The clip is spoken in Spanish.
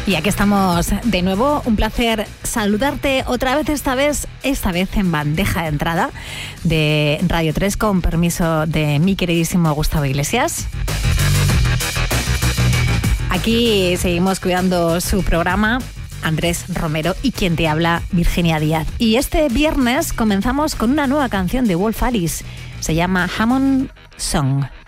Y aquí estamos de nuevo, un placer saludarte otra vez, esta vez en bandeja de entrada de Radio 3, con permiso de mi queridísimo Gustavo Iglesias. Aquí seguimos cuidando su programa, Andrés Romero, y quien te habla, Virginia Díaz. Y este viernes comenzamos con una nueva canción de Wolf Alice, se llama Hammond Song.